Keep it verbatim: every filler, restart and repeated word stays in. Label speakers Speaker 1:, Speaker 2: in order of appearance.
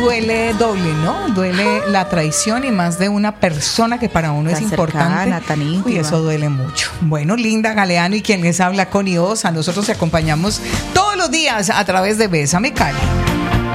Speaker 1: Duele doble, ¿no? Duele la traición y más de una persona que para uno
Speaker 2: Tan
Speaker 1: es importante.
Speaker 2: cercana, tan íntima.
Speaker 1: Uy, eso duele mucho. Bueno, Linda Galeano y quien les habla, Connie Osa. Nosotros te acompañamos todos los días a través de Bésame Cali.